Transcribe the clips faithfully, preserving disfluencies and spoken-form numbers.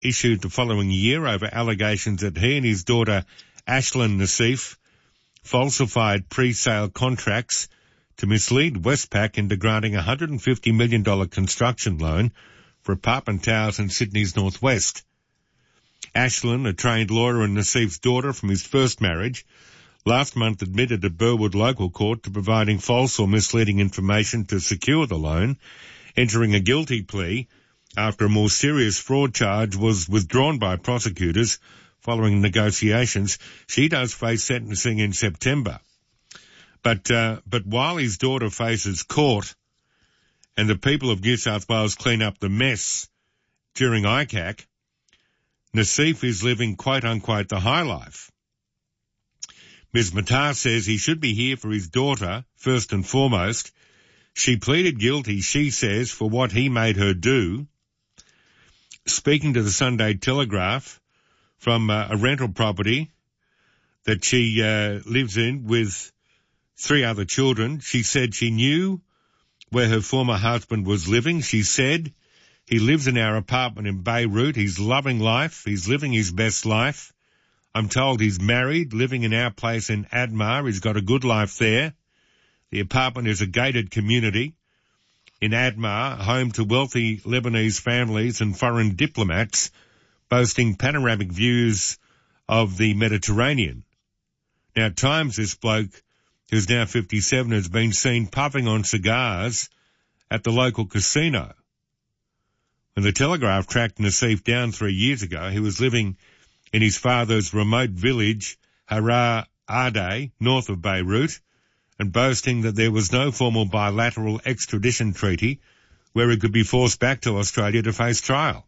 issued the following year over allegations that he and his daughter Ashlyn Nassif falsified pre-sale contracts to mislead Westpac into granting a one hundred fifty million dollars construction loan for apartment towers in Sydney's northwest. Ashlyn, a trained lawyer and Nassif's daughter from his first marriage, last month admitted at Burwood Local Court to providing false or misleading information to secure the loan, entering a guilty plea after a more serious fraud charge was withdrawn by prosecutors following negotiations. She does face sentencing in September. But, uh, but while his daughter faces court and the people of New South Wales clean up the mess during I C A C, Nassif is living quote unquote the high life. Miz Matar says he should be here for his daughter first and foremost. She pleaded guilty, she says, for what he made her do. Speaking to the Sunday Telegraph from uh, a rental property that she uh, lives in with three other children, she said she knew where her former husband was living. She said he lives in our apartment in Beirut. He's loving life. He's living his best life. I'm told he's married, living in our place in Admar. He's got a good life there. The apartment is a gated community in Admar, home to wealthy Lebanese families and foreign diplomats, boasting panoramic views of the Mediterranean. Now, at times this bloke, who's now fifty-seven, has been seen puffing on cigars at the local casino. When the Telegraph tracked Nassif down three years ago, he was living in his father's remote village, Harar Ade, north of Beirut, and boasting that there was no formal bilateral extradition treaty where he could be forced back to Australia to face trial.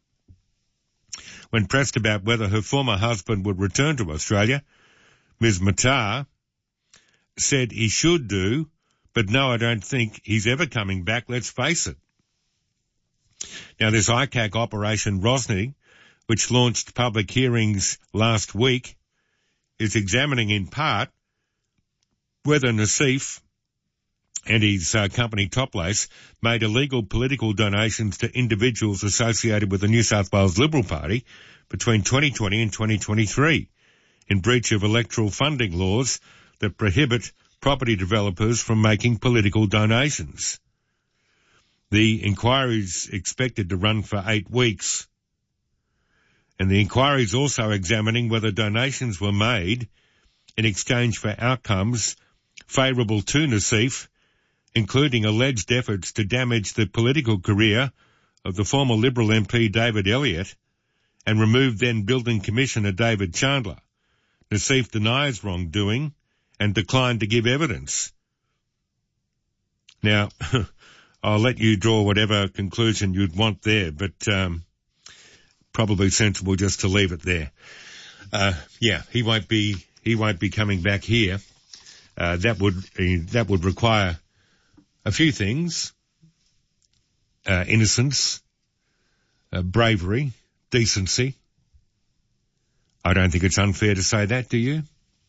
When pressed about whether her former husband would return to Australia, Miz Matar said he should do, but no, I don't think he's ever coming back, let's face it. Now, this I C A C Operation Rosny, which launched public hearings last week, is examining in part whether Nassif and his uh, company Toplace made illegal political donations to individuals associated with the New South Wales Liberal Party between twenty twenty and twenty twenty-three, in breach of electoral funding laws that prohibit property developers from making political donations. The inquiry is expected to run for eight weeks. And the inquiry is also examining whether donations were made in exchange for outcomes favourable to Nassif, including alleged efforts to damage the political career of the former Liberal M P David Elliott and remove then Building Commissioner David Chandler. Nassif denies wrongdoing and declined to give evidence. Now, I'll let you draw whatever conclusion you'd want there, but um, probably sensible just to leave it there. Uh, yeah, he won't be he won't be coming back here. Uh, that would uh, that would require a few things: uh, innocence, uh, bravery, decency. I don't think it's unfair to say that, do you?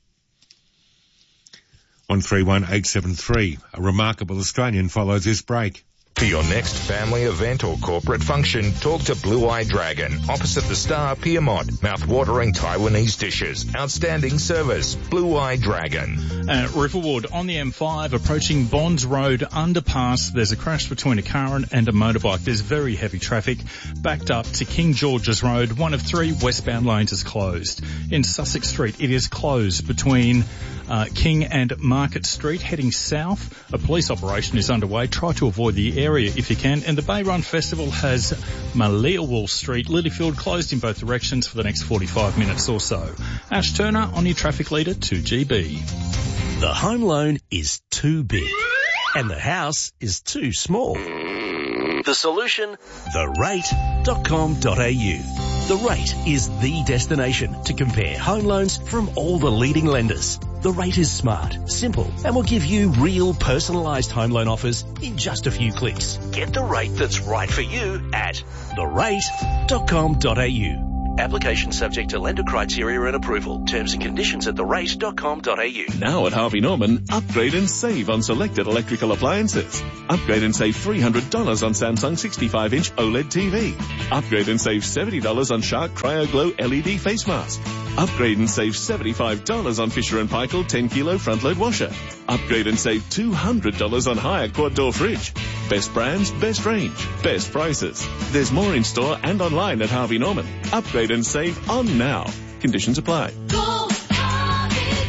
one three one eight seven three. A remarkable Australian follows this break. For your next family event or corporate function, talk to Blue Eye Dragon, opposite the Star Piermont. Mouth-watering Taiwanese dishes. Outstanding service. Blue Eye Dragon. Uh, Riverwood on the M five, approaching Bonds Road underpass. There's a crash between a car and a motorbike. There's very heavy traffic. Backed up to King George's Road. One of three westbound lanes is closed. In Sussex Street, it is closed between uh, King and Market Street. Heading south, a police operation is underway. Try to avoid the area if you can. And the Bay Run Festival has Maliawal Street, Lilyfield closed in both directions for the next forty-five minutes or so. Ash Turner on your traffic leader, two G B. The home loan is too big and the house is too small. The solution? the rate dot com dot a u. The Rate is the destination to compare home loans from all the leading lenders. The Rate is smart, simple, and will give you real personalised home loan offers in just a few clicks. Get the rate that's right for you at the rate dot com dot a u. Application subject to lender criteria and approval. Terms and conditions at the rate dot com dot a u. Now at Harvey Norman, upgrade and save on selected electrical appliances. Upgrade and save three hundred dollars on Samsung sixty-five inch OLED T V. Upgrade and save seventy dollars on Shark Cryo Glow L E D face mask. Upgrade and save seventy-five dollars on Fisher and Paykel ten kilo front load washer. Upgrade and save two hundred dollars on Hyatt quad door fridge. Best brands, best range, best prices. There's more in store and online at Harvey Norman. Upgrade and save on now. Conditions apply. Go, Harvey,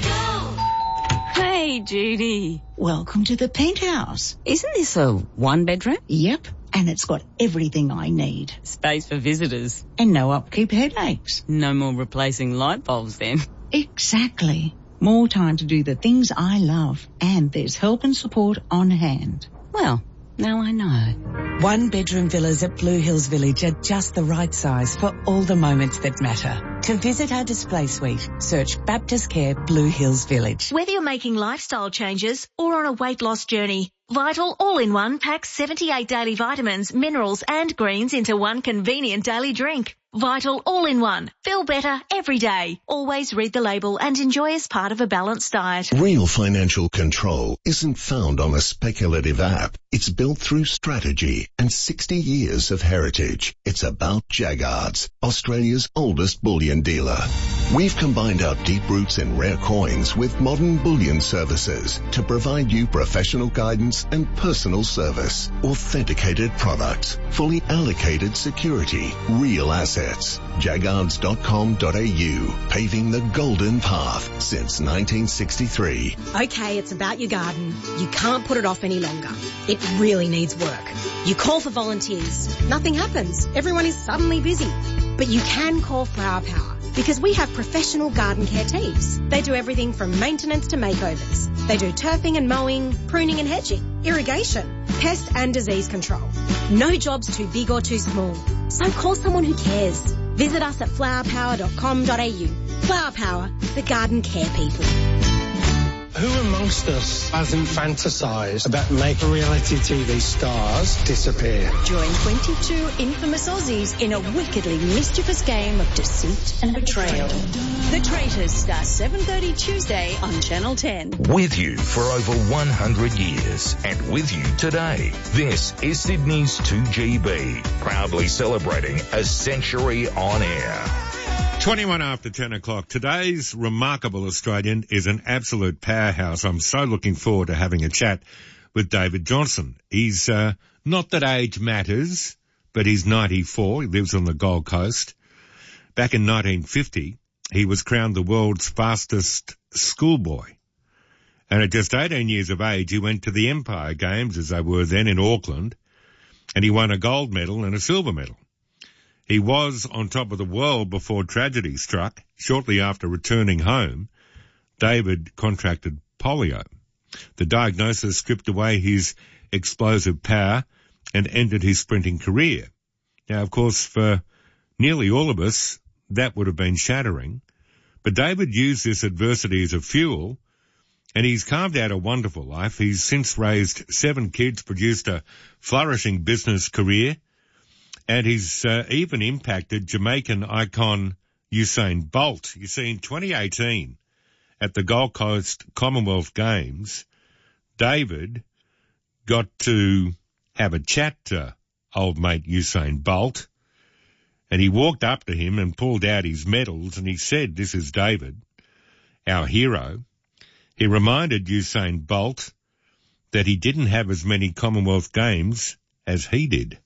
go. Hey, Judy. Welcome to the penthouse. Isn't this a one bedroom? Yep, and it's got everything I need. Space for visitors. And no upkeep headaches. No more replacing light bulbs then. Exactly. More time to do the things I love. And there's help and support on hand. Well, now I know. One bedroom villas at Blue Hills Village are just the right size for all the moments that matter. To visit our display suite, search Baptist Care Blue Hills Village. Whether you're making lifestyle changes or on a weight loss journey, Vital All-in-One packs seventy-eight daily vitamins, minerals and greens into one convenient daily drink. Vital All-in-One. Feel better every day. Always read the label and enjoy as part of a balanced diet. Real financial control isn't found on a speculative app. It's built through strategy and sixty years of heritage. It's about Jaggards, Australia's oldest bullion dealer. We've combined our deep roots in rare coins with modern bullion services to provide you professional guidance and personal service, authenticated products, fully allocated security, real assets. Jaggards dot com dot a u, paving the golden path since nineteen sixty-three. Okay, it's about your garden. You can't put it off any longer. It really needs work. You call for volunteers. Nothing happens. Everyone is suddenly busy. But you can call Flower Power because we have professional garden care teams. They do everything from maintenance to makeovers. They do turfing and mowing, pruning and hedging, irrigation, pest and disease control. No job's too big or too small. So call someone who cares. Visit us at flower power dot com dot a u. Flower Power, the garden care people. Who amongst us hasn't fantasised about making reality T V stars disappear? Join twenty-two infamous Aussies in a wickedly mischievous game of deceit and betrayal. The Traitors starts seven thirty Tuesday on Channel ten. With you for over one hundred years and with you today. This is Sydney's two G B, proudly celebrating a century on air. twenty-one after ten o'clock. Today's remarkable Australian is an absolute powerhouse. I'm so looking forward to having a chat with David Johnson. He's, uh, not that age matters, but he's ninety-four. He lives on the Gold Coast. Back in nineteen fifty, he was crowned the world's fastest schoolboy. And at just eighteen years of age, he went to the Empire Games, as they were then, in Auckland, and he won a gold medal and a silver medal. He was on top of the world before tragedy struck. Shortly after returning home, David contracted polio. The diagnosis stripped away his explosive power and ended his sprinting career. Now, of course, for nearly all of us, that would have been shattering. But David used this adversity as a fuel, and he's carved out a wonderful life. He's since raised seven kids, produced a flourishing business career, and he's uh, even impacted Jamaican icon Usain Bolt. You see, in twenty eighteen, at the Gold Coast Commonwealth Games, David got to have a chat to old mate Usain Bolt, and he walked up to him and pulled out his medals, and he said, "This is David, our hero." He reminded Usain Bolt that he didn't have as many Commonwealth Games as he did.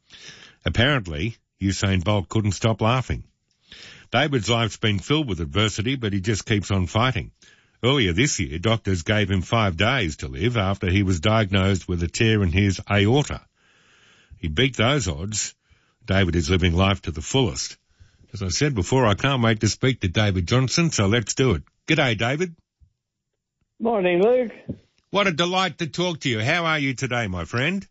Apparently, Usain Bolt couldn't stop laughing. David's life's been filled with adversity, but he just keeps on fighting. Earlier this year, doctors gave him five days to live after he was diagnosed with a tear in his aorta. He beat those odds. David is living life to the fullest. As I said before, I can't wait to speak to David Johnson, so let's do it. G'day, David. Morning, Luke. What a delight to talk to you. How are you today, my friend?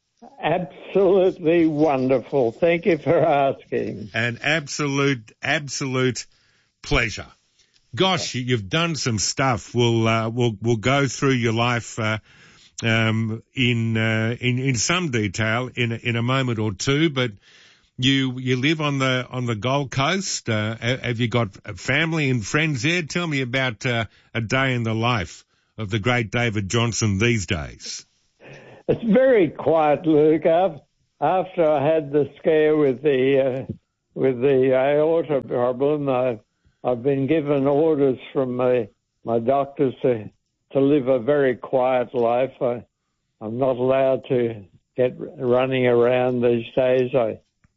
Absolutely wonderful. Thank you for asking. An absolute, absolute pleasure. Gosh, you've done some stuff. We'll uh, we'll we'll go through your life uh, um, in uh, in in some detail in a, in a moment or two. But You you live on the on the Gold Coast. Uh, have you got family and friends there? Tell me about uh, a day in the life of the great David Johnson these days. It's very quiet, Luke. After I had the scare with the uh, with the aorta problem, I, I've been given orders from my my doctors to to live a very quiet life. I, I'm not allowed to get running around these days. I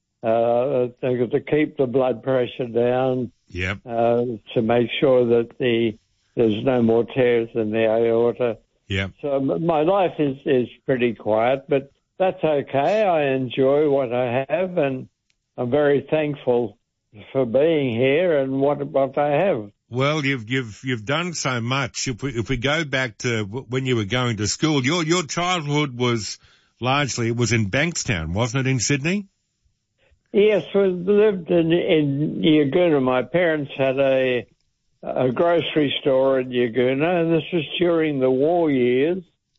uh, to keep the blood pressure down. Yep. Uh, to make sure that the there's no more tears in the aorta. Yeah. So my life is, is pretty quiet, but that's okay. I enjoy what I have, and I'm very thankful for being here and what what I have. Well, you've you've you've done so much. If we if we go back to when you were going to school, your your childhood was largely it was in Bankstown, wasn't it, in Sydney? Yes, we lived in in Yagoona. My parents had a a grocery store in Yagoona, and this was during the war years,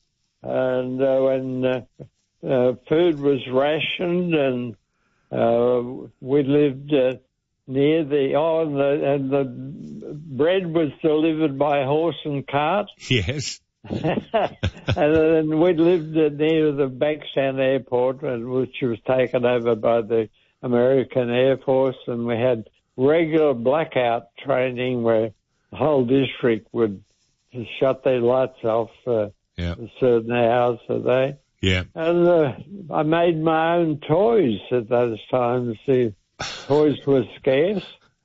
and uh, when uh, uh, food was rationed, and uh, we lived uh, near the oh, and the, and the bread was delivered by horse and cart. Yes. And then we lived uh, near the Bankstown Airport, which was taken over by the American Air Force, and we had regular blackout training where the whole district would shut their lights off uh, yeah. a certain hours a day. Yeah. And uh, I made my own toys at those times. The toys were scarce,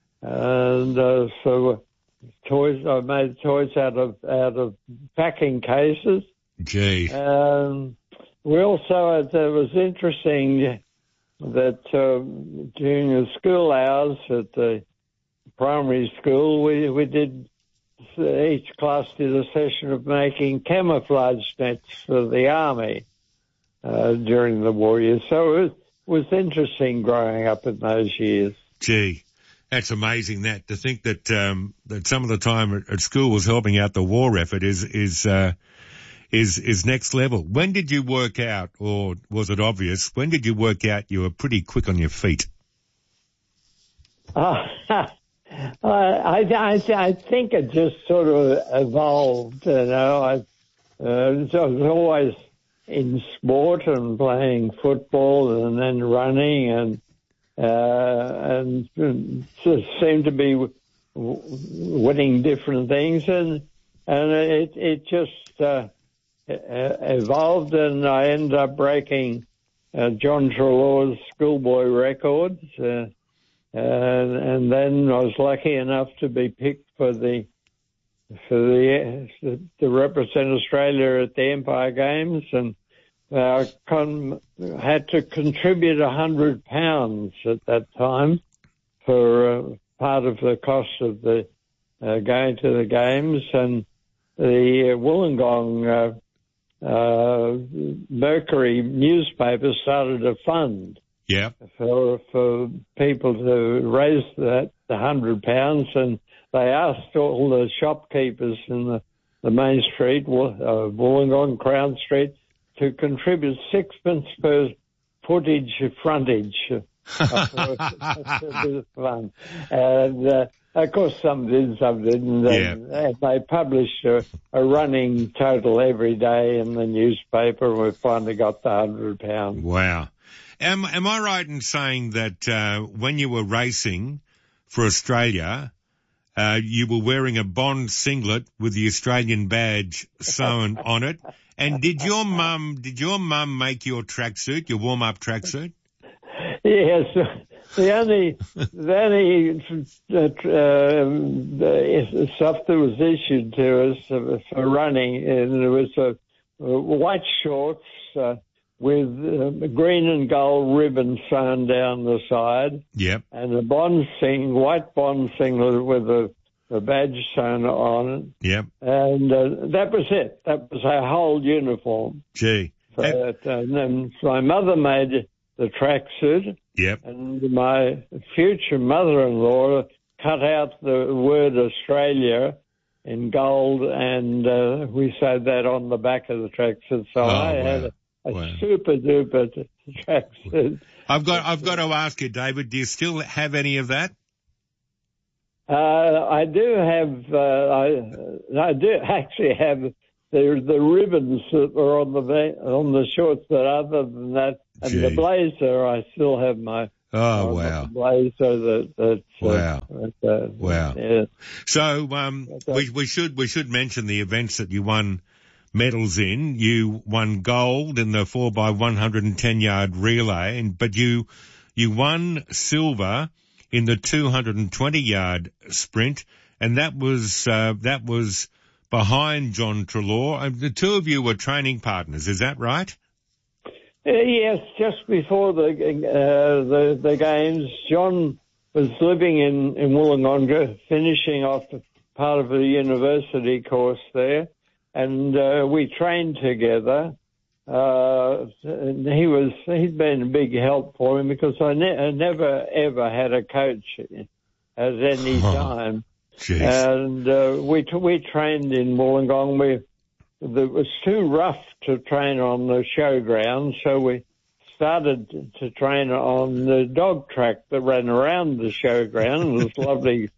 and uh, so toys. I made toys out of out of packing cases. Gee. Um, we also had, it was interesting that uh, during the school hours at the primary school, we we did each class did a session of making camouflage nets for the army uh, during the war years. So it was, was interesting growing up in those years. Gee, that's amazing. That to think that um, that some of the time at, at school was helping out the war effort is is uh, is is next level. When did you work out, or was it obvious? When did you work out you were pretty quick on your feet? Uh, I, I, I think it just sort of evolved, you know. I, uh, I was always in sport and playing football and then running, and uh, and just seemed to be w- winning different things, and and it it just uh, evolved, and I ended up breaking uh, John Trelaw's schoolboy records. Uh, And, and then I was lucky enough to be picked for the for the to represent Australia at the Empire Games, and I con- had to contribute a hundred pounds at that time for uh, part of the cost of the uh, going to the games, and the Wollongong uh, uh, Mercury newspaper started a fund. Yeah. For for people to raise that the hundred pounds, and they asked all the shopkeepers in the, the main street, uh, Wollongong Crown Street, to contribute sixpence per footage frontage. Fun. And uh, of course, some did, some didn't. Yeah. And, and they published a, a running total every day in the newspaper, and we finally got the hundred pounds. Wow. Am, am I right in saying that uh, when you were racing for Australia, uh, you were wearing a Bond singlet with the Australian badge sewn on it? And did your mum did your mum make your tracksuit, your warm up tracksuit? Yes, the only the only uh, the stuff that was issued to us for running, and there was a, a white shorts. Uh, with uh, green and gold ribbon sewn down the side. Yep. And a Bond sing, white Bond singlet with a, a badge sewn on it. Yep. And uh, that was it. That was our whole uniform. Gee. So that, and then my mother made the tracksuit. Yep. And my future mother-in-law cut out the word Australia in gold, and uh, we sewed that on the back of the tracksuit. So oh, I wow. had a a Wow. super duper tracksuit. I've got I've got to ask you, David, do you still have any of that? Uh, I do have, uh, I, I do actually have the the ribbons that were on the va- on the shorts, but other than that, and Gee. the blazer, I still have my Oh, my wow. blazer that that's Wow. Uh, that, uh, Wow. Yeah. So um, we, we should we should mention the events that you won medals in. You won gold in the four by one hundred ten yard relay, and, but you you won silver in the two hundred twenty yard sprint, and that was uh, that was behind John Treloar. And the two of you were training partners, is that right? Uh, yes, just before the uh, the the games, John was living in in Wollongong, finishing off part of the university course there, and uh, we trained together. Uh, and he was he'd been a big help for him because I, ne- I never ever had a coach at any Oh, time, jeez. and uh, we t- we trained in Wollongong. We It was too rough to train on the showground, so we started to train on the dog track that ran around the showground. It was lovely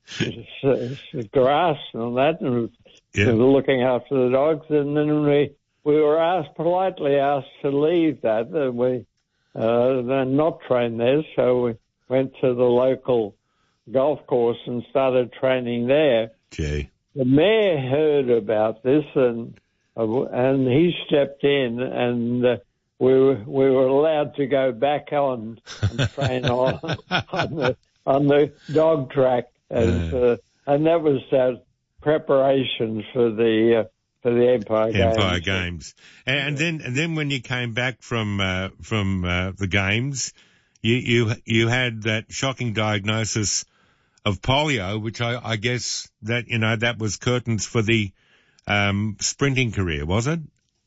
grass and that, and Yeah. we were looking after the dogs. And then we we were asked politely asked to leave that, and we uh, then not train there, so we went to the local golf course and started training there. Gee. The mayor heard about this and. Uh, and he stepped in, and uh, we were we were allowed to go back on and train on on the on the dog track, and uh, and that was uh, preparation for the uh, for the Empire Games. Empire Games, and, and then and then when you came back from uh, from uh, the games, you you you had that shocking diagnosis of polio, which I, I guess that you know that was curtains for the Um, sprinting career, was it?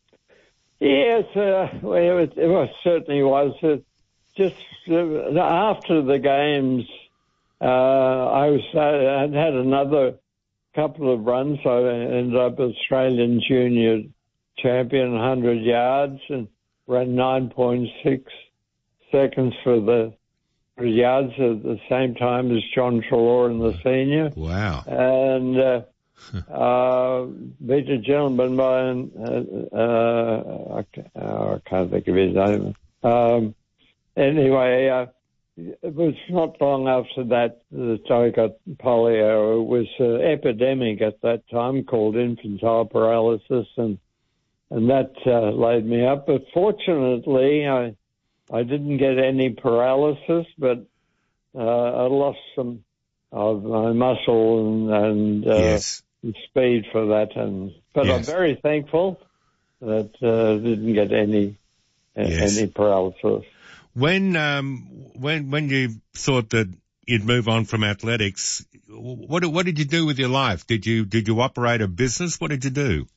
Yes, uh, well, it, was, it was certainly was. Uh, just uh, after the games, uh, I was uh, I'd had another couple of runs. I ended up Australian junior champion, one hundred yards, and ran nine point six seconds for the one hundred yards at the same time as John Treloar in the senior. Wow! And uh, uh, beat a gentleman by, uh, uh, I, can't, oh, I can't think of his name. Um, anyway, uh, it was not long after that that I got polio. It was an epidemic at that time called infantile paralysis, and and that uh, laid me up. But fortunately, I I didn't get any paralysis, but uh, I lost some of my muscle and, and uh, yes. speed for that, and but Yes. I'm very thankful that uh, didn't get any uh, Yes. any paralysis. When um when when you thought that you'd move on from athletics, what what did you do with your life? Did you did you operate a business? What did you do?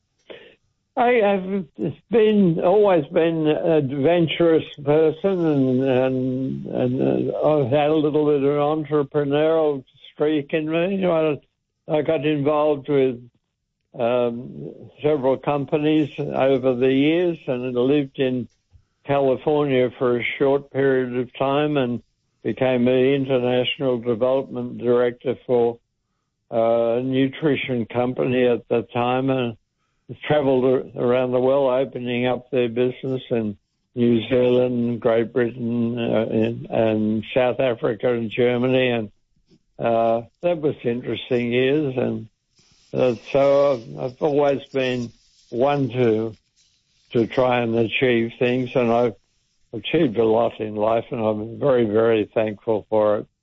I have been always been an adventurous person, and and, and uh, I've had a little bit of an entrepreneurial streak in me. I, I got involved with um, several companies over the years, and lived in California for a short period of time, and became an international development director for a nutrition company at the time, and travelled around the world opening up their business in New Zealand, Great Britain, uh, and, and South Africa and Germany, and uh, that was interesting years. And uh, so I've, I've always been one to to try and achieve things, and I've achieved a lot in life, and I'm very, very thankful for it.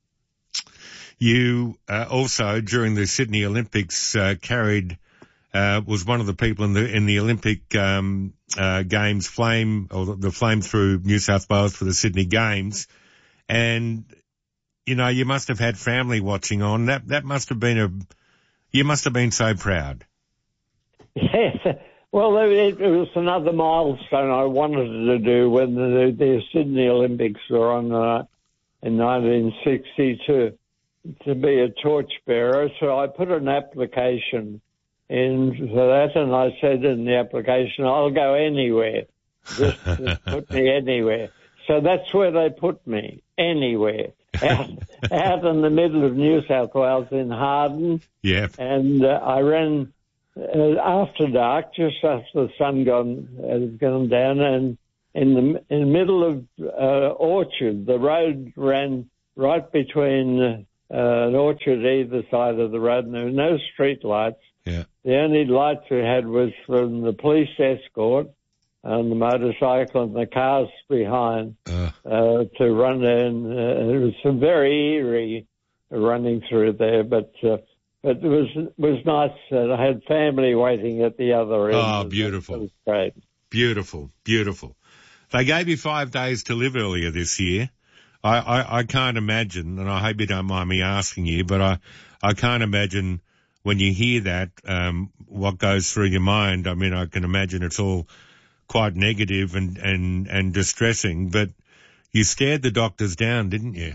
You uh, also, during the Sydney Olympics, uh, carried uh, was one of the people in the in the Olympic um, uh, Games flame, or the, the flame through New South Wales for the Sydney Games, and you know you must have had family watching on. That that must have been a you must have been so proud. Yes, well, it, it was another milestone I wanted to do when the, the Sydney Olympics were on uh, in nineteen sixty to to be a torchbearer. So I put an application in for that, and I said in the application, I'll go anywhere just to put me anywhere. So that's where they put me, anywhere. Out, out in the middle of New South Wales in Harden. Yeah. And uh, I ran uh, after dark, just after the sun gone, had gone down, and in the, in the middle of uh, Orchard, the road ran right between uh, an orchard either side of the road, and there were no street lights. Yeah. The only lights we had was from the police escort on the motorcycle and the cars behind uh. Uh, to run in. Uh, it was some very eerie running through there, but uh, but it was was nice. Uh, I had family waiting at the other end. Oh, beautiful. It was great. Beautiful, beautiful. They gave you five days to live earlier this year. I, I, I can't imagine, and I hope you don't mind me asking you, but I, I can't imagine when you hear that, um, what goes through your mind. I mean, I can imagine it's all quite negative and, and, and distressing, but you scared the doctors down, didn't you?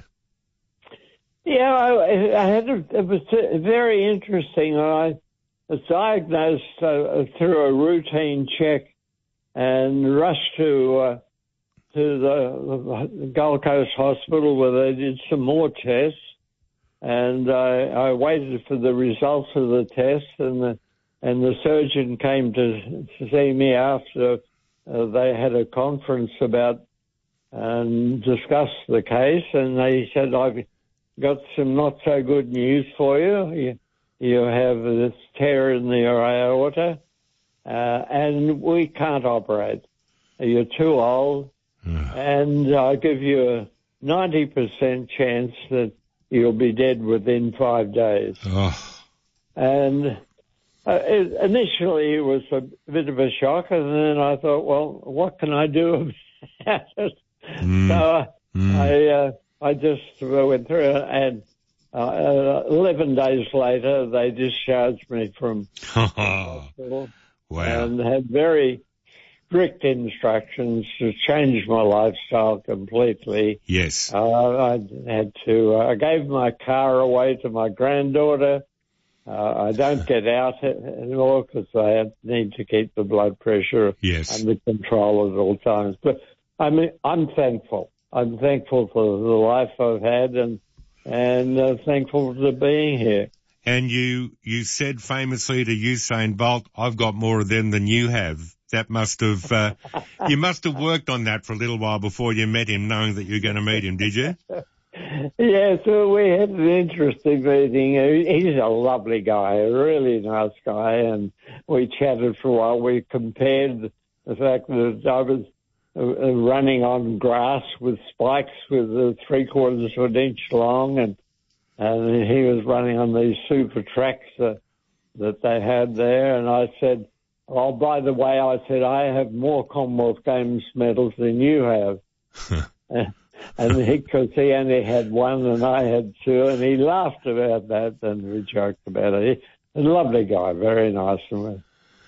Yeah, I, I had a, it was very interesting. I was diagnosed uh, through a routine check and rushed to uh, to the, the Gold Coast Hospital where they did some more tests, and I, I waited for the results of the tests, and the and the surgeon came to see me after uh, they had a conference about and discussed the case, and they said, I've got some not so good news for you. You, you have this tear in the aorta, uh, and we can't operate. You're too old, and I'll give you a ninety percent chance that you'll be dead within five days. Oh. And uh, it, initially it was a bit of a shock, and then I thought, well, what can I do about it? Mm. So uh, mm. I uh, I just went through it, and uh, eleven days later they discharged me from the hospital. Wow. And had very strict instructions to change my lifestyle completely. Yes. Uh, I had to, uh, I gave my car away to my granddaughter. Uh, I don't get out anymore because I need to keep the blood pressure yes. under control at all times. But I mean, I'm thankful. I'm thankful for the life I've had, and and uh, thankful for being here. And you, you said famously to Usain Bolt, I've got more of them than you have. That must have, uh, you must have worked on that for a little while before you met him, knowing that you're going to meet him, did you? Yeah, so we had an interesting meeting. He's a lovely guy, a really nice guy, and we chatted for a while. We compared the fact that I was uh, running on grass with spikes with uh, three quarters of an inch long, and and he was running on these super tracks uh, that they had there. And I said, oh, by the way, I said, I have more Commonwealth Games medals than you have. And because he, he only had one and I had two, and he laughed about that, and we joked about it. He's a lovely guy, very nice to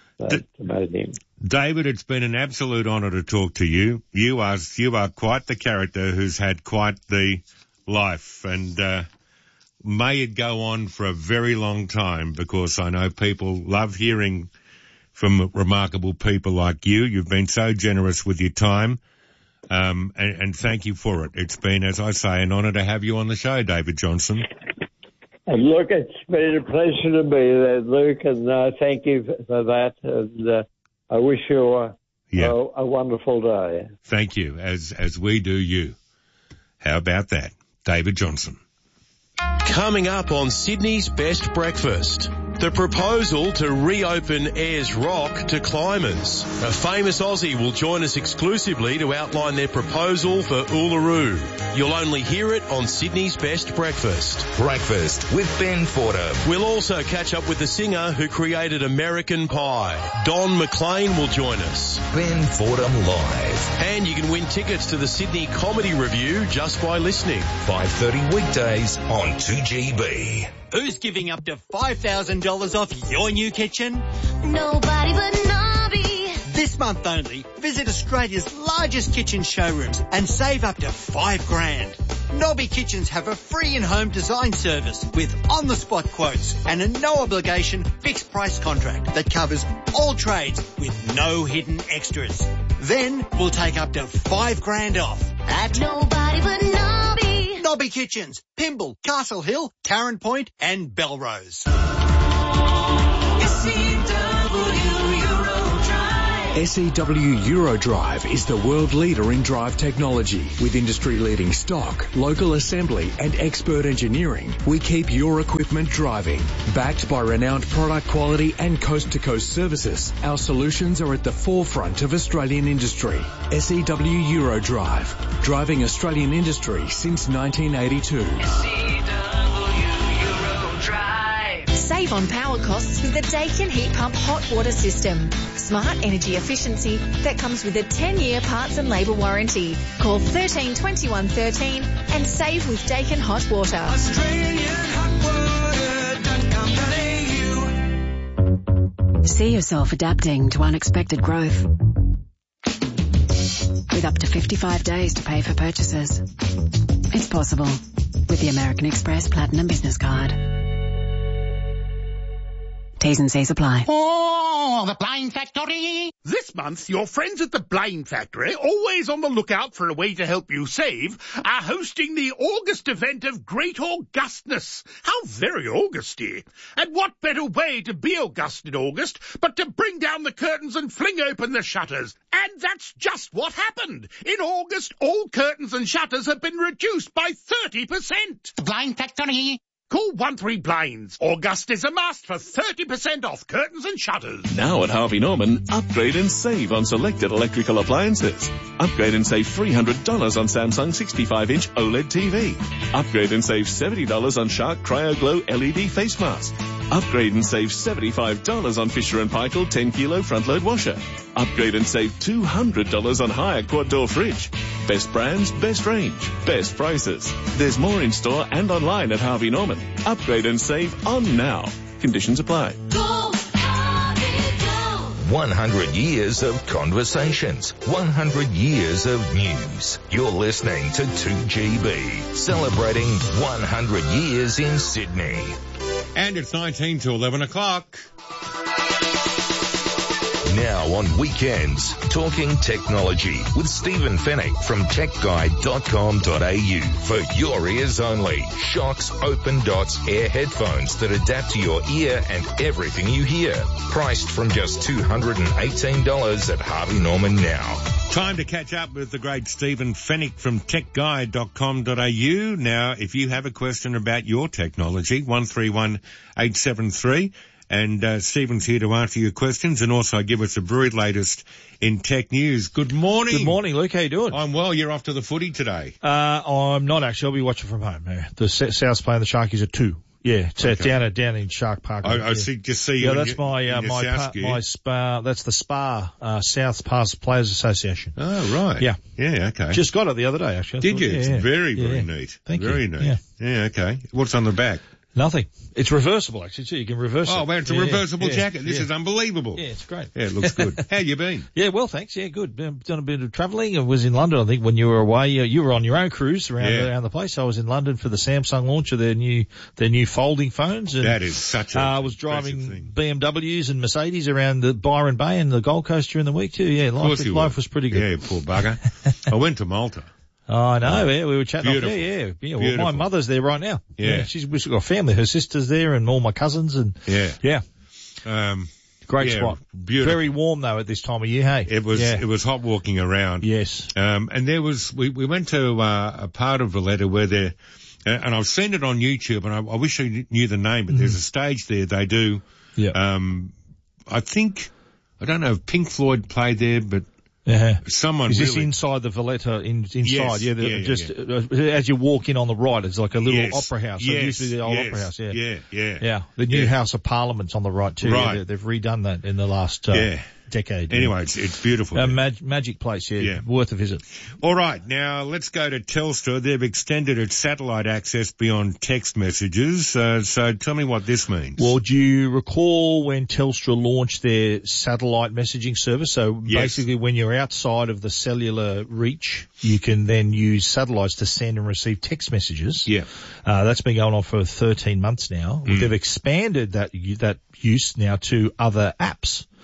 meet him. David, it's been an absolute honour to talk to you. You are, you are quite the character who's had quite the life, and uh, may it go on for a very long time, because I know people love hearing from remarkable people like you. You've been so generous with your time, um, and, and thank you for it. It's been, as I say, an honour to have you on the show, David Johnson. And look, it's been a pleasure to be there, Luke, and uh, thank you for that. And uh, I wish you a, yeah. a, a wonderful day. Thank you, as as we do you. How about that? David Johnson. Coming up on Sydney's Best Breakfast, the proposal to reopen Ayers Rock to climbers. A famous Aussie will join us exclusively to outline their proposal for Uluru. You'll only hear it on Sydney's Best Breakfast. Breakfast with Ben Fordham. We'll also catch up with the singer who created American Pie. Don McLean will join us. Ben Fordham Live. And you can win tickets to the Sydney Comedy Review just by listening. five thirty weekdays on two G B. Who's giving up to five thousand dollars off your new kitchen? Nobody but Nobby. This month only, visit Australia's largest kitchen showrooms and save up to five grand. Nobby Kitchens have a free in-home design service with on-the-spot quotes and a no-obligation fixed-price contract that covers all trades with no hidden extras. Then we'll take up to five grand off at Nobody but Nobby. Nobby Kitchens, Pimble, Castle Hill, Tarrant Point and Belrose. S E W Eurodrive is the world leader in drive technology. With industry-leading stock, local assembly and expert engineering, we keep your equipment driving. Backed by renowned product quality and coast-to-coast services, our solutions are at the forefront of Australian industry. S E W Eurodrive, driving Australian industry since nineteen eighty-two. Save on power costs with the Dakin Heat Pump Hot Water System. Smart energy efficiency that comes with a ten-year parts and labour warranty. Call thirteen twenty-one thirteen and save with Dakin Hot Water. Australian Hot Water dot com dot a u. See yourself adapting to unexpected growth. With up to fifty-five days to pay for purchases. It's possible with the American Express Platinum Business Card. T's and C's apply. Oh, the Blind Factory! This month, your friends at the Blind Factory, always on the lookout for a way to help you save, are hosting the August event of Great Augustness. How very Augusty! And what better way to be August in August but to bring down the curtains and fling open the shutters? And that's just what happened. In August, all curtains and shutters have been reduced by thirty percent. The Blind Factory! Call one three Blinds. August is a must for thirty percent off curtains and shutters. Now at Harvey Norman, upgrade and save on selected electrical appliances. Upgrade and save three hundred dollars on Samsung sixty-five inch OLED T V. Upgrade and save seventy dollars on Shark Cryo Glow L E D face mask. Upgrade and save seventy-five dollars on Fisher and Paykel ten kilo front load washer. Upgrade and save two hundred dollars on Haier quad door fridge. Best brands, best range, best prices. There's more in store and online at Harvey Norman. Upgrade and save on now. Conditions apply. one hundred years of conversations. one hundred years of news. You're listening to two G B, celebrating one hundred years in Sydney. And it's nineteen to eleven o'clock. Now on weekends, talking technology with Stephen Fennick from tech guide dot com dot a u. For your ears only, Shocks Open Dots Air headphones that adapt to your ear and everything you hear. Priced from just two hundred eighteen dollars at Harvey Norman now. Time to catch up with the great Stephen Fennick from tech guide dot com dot a u. Now, if you have a question about your technology, one three one eight seven three. And uh, Stephen's here to answer your questions and also give us the very latest in tech news. Good morning. Good morning, Luke. How you doing? I'm well. You're off to the footy today. Uh, I'm not actually. I'll be watching from home. Yeah. The South's playing the Sharkies at two. Yeah, so okay. down at down in Shark Park. I, I yeah. see. Just see. Yeah, you that's your, my uh, my pa- my spa. That's the Spa uh, South Pass Players Association. Oh right. Yeah. Yeah. Okay. Just got it the other day. Actually. Did you? Yeah, it's yeah. very very yeah. neat. Thank very you. neat. Yeah. yeah. Okay. What's on the back? Nothing. It's reversible, actually, too. You can reverse oh, it. Oh, well, it's a yeah, reversible yeah, jacket. This yeah. is unbelievable. Yeah, it's great. Yeah, it looks good. How you been? Yeah, well, thanks. Yeah, good. Um, done a bit of travelling. I was in London, I think, when you were away. Uh, you were on your own cruise around, yeah. around the place. I was in London for the Samsung launch of their new their new folding phones. And, that is such a uh, I was driving B M Ws and Mercedes around the Byron Bay and the Gold Coast during the week, too. Yeah, life, life was pretty good. Yeah, poor bugger. I went to Malta. Oh, I know, yeah, we were chatting Beautiful. off there, yeah. yeah. Well, Beautiful. my mother's there right now. Yeah. yeah she's, we've got family, her sister's there and all my cousins and, yeah. Yeah. Um, Great yeah, spot. Beautiful. Very warm though at this time of year, hey? It was, yeah. it was hot walking around. Yes. Um, and there was, we, we went to, uh, a part of Valletta where there, uh, and I've seen it on YouTube and I, I wish I knew the name, but mm-hmm. there's a stage there they do, yeah. um, I think, I don't know if Pink Floyd played there, but Uh-huh. someone Is this really, inside the Valletta, in, inside? Yes, yeah, the, yeah, yeah, just yeah. Uh, as you walk in on the right, it's like a little yes, opera house. So yes, usually the old yes, opera house, yeah. Yeah, yeah. Yeah, the new yeah. House of Parliament's on the right too. Right. Yeah, they've redone that in the last uh, yeah. decade. Anyway, yeah. it's, it's beautiful. A mag- magic place, yeah, yeah. worth a visit. All right, now let's go to Telstra. They've extended its satellite access beyond text messages. Uh, so tell me what this means. Well, do you recall when Telstra launched their satellite messaging service? So yes. basically when you're outside of the cellular reach, you can then use satellites to send and receive text messages. Yeah. Uh, that's been going on for thirteen months now. Mm. They've expanded that, that use now to other apps.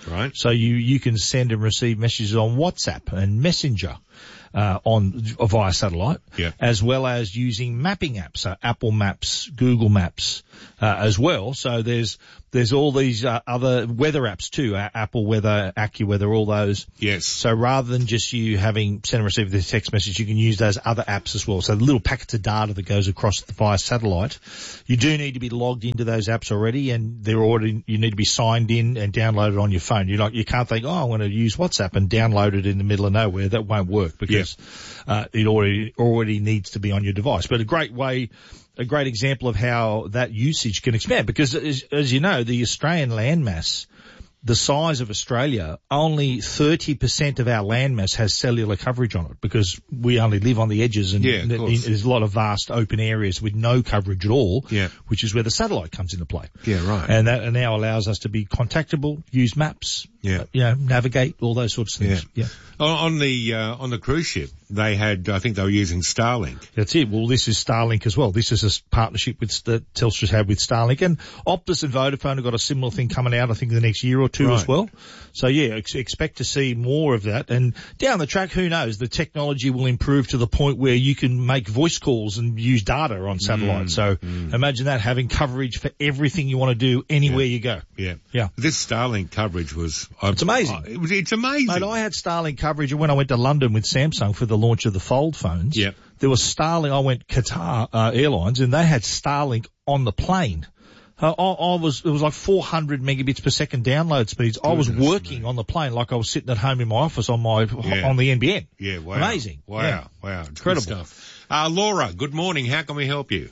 Right. So you, you can send and receive messages on WhatsApp and Messenger. Uh, on via satellite, yeah. as well as using mapping apps, so Apple Maps, Google Maps, uh, as well. So there's there's all these uh, other weather apps too, uh, Apple Weather, AccuWeather, all those. Yes. So rather than just you having send and receive the text message, you can use those other apps as well. So little packets of data that goes across via satellite. You do need to be logged into those apps already, and they're already you need to be signed in and downloaded on your phone. You like you can't think, oh, I want to use WhatsApp and download it in the middle of nowhere. That won't work because. Yeah. Uh, it already already needs to be on your device. But a great way, a great example of how that usage can expand, because as, as you know, the Australian landmass, the size of Australia, only thirty percent of our landmass has cellular coverage on it, because we only live on the edges, and yeah, of course. there's a lot of vast open areas with no coverage at all, yeah. which is where the satellite comes into play. Yeah, right. And that now allows us to be contactable, use maps, yeah. uh, you know, navigate, all those sorts of things. Yeah. yeah. On the uh, on the cruise ship, they had, I think they were using Starlink. That's it. Well, this is Starlink as well. This is a partnership with that Telstra's had with Starlink, and Optus and Vodafone have got a similar thing coming out, I think, in the next year or two right. as well. So yeah, ex- expect to see more of that. And down the track, who knows? The technology will improve to the point where you can make voice calls and use data on satellite. Mm, so mm. imagine that, having coverage for everything you want to do anywhere yeah. you go. Yeah, yeah. This Starlink coverage was it's amazing. Uh, it was, it's amazing. Mate, I had Starlink coverage when I went to London with Samsung for the launch of the Fold phones. Yeah. There was Starlink. I went Qatar uh, Airlines, and they had Starlink on the plane. Uh, I, I was, it was like four hundred megabits per second download speeds. Goodness, I was working man. on the plane like I was sitting at home in my office on my, yeah. on the N B N. Yeah, wow. Amazing. Wow, yeah. wow. It's incredible stuff. Uh, Laura, good morning. How can we help you?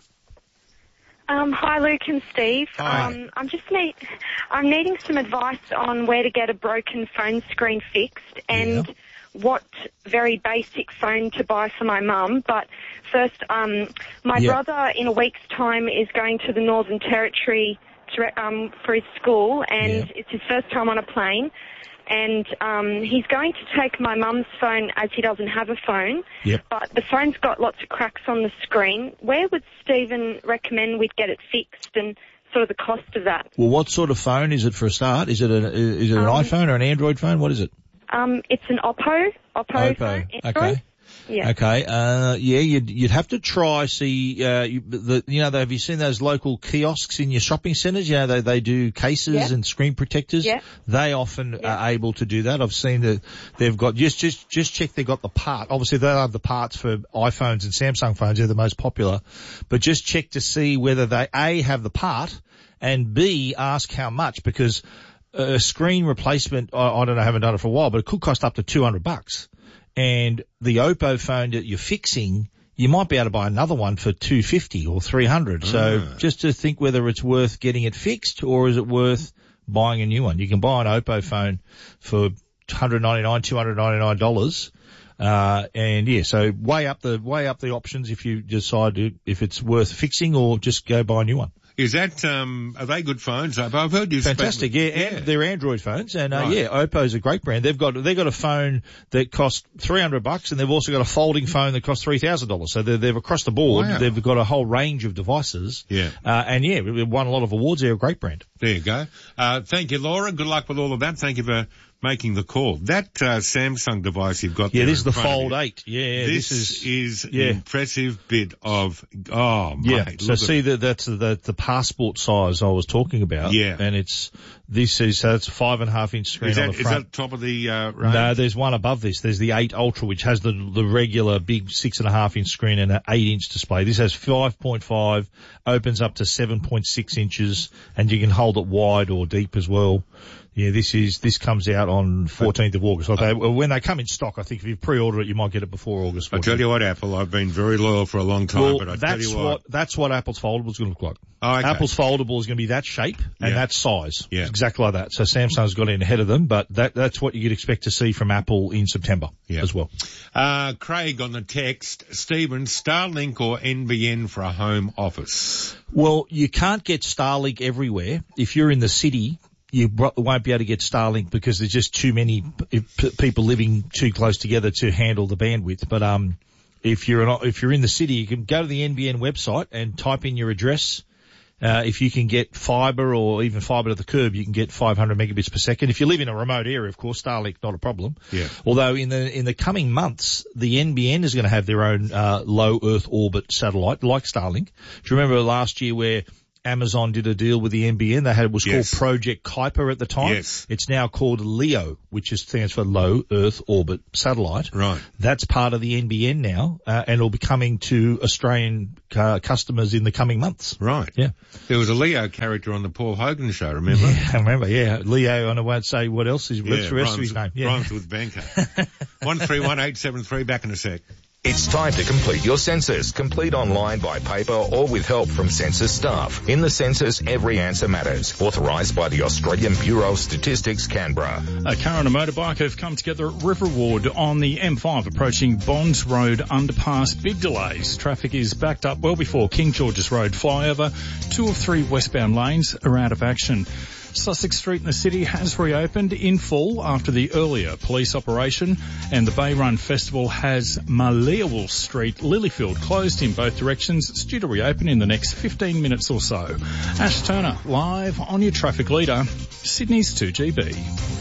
Um, hi, Luke and Steve. Hi. Um, I'm just need, I'm needing some advice on where to get a broken phone screen fixed and yeah. what very basic phone to buy for my mum. But first, um, my yeah. brother in a week's time is going to the Northern Territory to, um, for his school, and yeah. it's his first time on a plane. And um, he's going to take my mum's phone as he doesn't have a phone, yep. but the phone's got lots of cracks on the screen. Where would Stephen recommend we'd get it fixed, and sort of the cost of that? Well, what sort of phone is it for a start? Is it, a, is it an um, iPhone or an Android phone? What is it? Um, it's an Oppo. Oppo, Oppo. phone, Android. Okay. Yeah. Okay. Uh, yeah, you'd, you'd have to try, see, uh, you, the, you know, have you seen those local kiosks in your shopping centres? You know, they, they do cases yeah. and screen protectors. Yeah. They often yeah. are able to do that. I've seen that they've got, just, just, just check they've got the part. Obviously they have the parts for iPhones and Samsung phones. They're the most popular. But just check to see whether they, A, have the part, and B, ask how much, because a screen replacement, I, I don't know, I haven't done it for a while, but it could cost up to two hundred bucks. And the Oppo phone that you're fixing, you might be able to buy another one for two hundred fifty or three hundred. So Ah. just to think whether it's worth getting it fixed, or is it worth buying a new one. You can buy an Oppo phone for one hundred ninety-nine dollars, two hundred ninety-nine dollars. Uh, and yeah, so weigh up the, weigh up the options if you decide to, if it's worth fixing, or just go buy a new one. Is that, um, are they good phones? I've, I've heard you Fantastic, speak, yeah, and they're Android phones, and, uh, Right. yeah, Oppo's a great brand. They've got, they've got a phone that costs three hundred bucks, and they've also got a folding phone that costs three thousand dollars. So they're, they've across the board, Wow. they've got a whole range of devices. Yeah. Uh, and yeah, we've won a lot of awards. They're a great brand. There you go. Uh, thank you, Laura. Good luck with all of that. Thank you for making the call. That uh, Samsung device you've got Yeah, there this is in the front of Fold you, eight. Yeah, This, this is, is yeah. an impressive bit of, oh, yeah. mate. So look see at that that's the, the passport size I was talking about. Yeah. And it's, this is, so it's a five and a half inch screen Is on that, the is front. that top of the uh, range? No, there's one above this. There's the eight Ultra, which has the the regular big six and a half inch screen and an eight inch display. This has five point five, opens up to seven point six inches, and you can hold it wide or deep as well. Yeah, this is, this comes out on fourteenth of August. Like they, when they come in stock, I think if you pre-order it, you might get it before August I fourteenth. tell you what, Apple, I've been very loyal for a long time, Well, but I that's tell you what, that's what Apple's foldable is going to look like. Oh, okay. Apple's foldable is going to be that shape and Yeah. that size. Yeah. It's exactly like that. So Samsung's got in ahead of them, but that, that's what you could expect to see from Apple in September Yeah. as well. Uh, Craig on the text, Stephen, Starlink or N B N for a home office? Well, you can't get Starlink everywhere. If you're in the city, you bro- won't be able to get Starlink because there's just too many p- p- people living too close together to handle the bandwidth. But um, if you're not, if you're in the city, you can go to the N B N website and type in your address, Uh, if you can get fibre or even fibre to the curb, you can get five hundred megabits per second. If you live in a remote area, of course, Starlink not a problem. Yeah. Although in the in the coming months, the N B N is going to have their own uh, low Earth orbit satellite like Starlink. Do you remember last year where Amazon did a deal with the N B N? They had it was Yes. called Project Kuiper at the time. Yes. It's now called LEO, which is, stands for Low Earth Orbit Satellite. Right. That's part of the N B N now, uh, and it'll be coming to Australian uh, customers in the coming months. Right. Yeah. There was a Leo character on the Paul Hogan show, remember? Yeah, I remember, yeah. Leo, and I won't say what else is, what's the rest rhymes, of his name? Yeah. Rhymes with banker. one three one eight seven three, back in a sec. It's time to complete your census. Complete online, by paper, or with help from census staff. In the census, every answer matters. Authorised by the Australian Bureau of Statistics, Canberra. A car and a motorbike have come together at River Ward on the M five approaching Bonds Road underpass. Big delays. Traffic is backed up well before King George's Road flyover. Two of three westbound lanes are out of action. Sussex Street in the city has reopened in full after the earlier police operation, and the Bay Run Festival has Maliawul Street, Lilyfield closed in both directions. It's due to reopen in the next fifteen minutes or so. Ash Turner, live on your traffic leader, Sydney's two G B.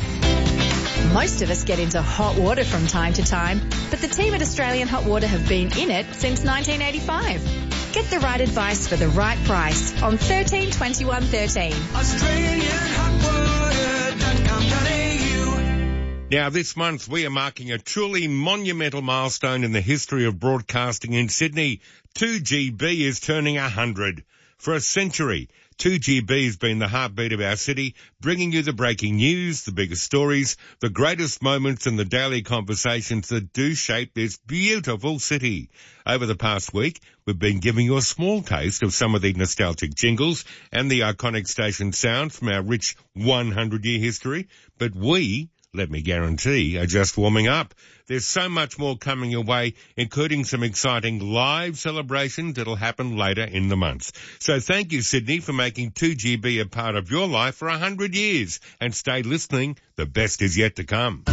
Most of us get into hot water from time to time, but the team at Australian Hot Water have been in it since nineteen eighty-five. Get the right advice for the right price on thirteen twenty-one thirteen. Australian Hot Water dot com dot a u. Now, this month we are marking a truly monumental milestone in the history of broadcasting in Sydney. two G B is turning one hundred. For a century, two G B has been the heartbeat of our city, bringing you the breaking news, the biggest stories, the greatest moments and the daily conversations that do shape this beautiful city. Over the past week, we've been giving you a small taste of some of the nostalgic jingles and the iconic station sound from our rich one hundred year history, but we, let me guarantee, are just warming up. There's so much more coming your way, including some exciting live celebrations that'll happen later in the month. So thank you, Sydney, for making two G B a part of your life for one hundred years. And stay listening. The best is yet to come.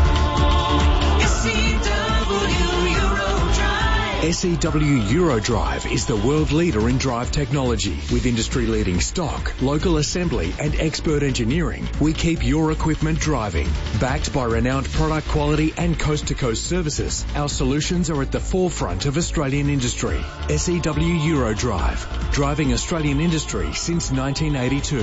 S E W Eurodrive is the world leader in drive technology. With industry-leading stock, local assembly and expert engineering, we keep your equipment driving. Backed by renowned product quality and coast-to-coast services, our solutions are at the forefront of Australian industry. S E W Eurodrive, driving Australian industry since nineteen eighty-two.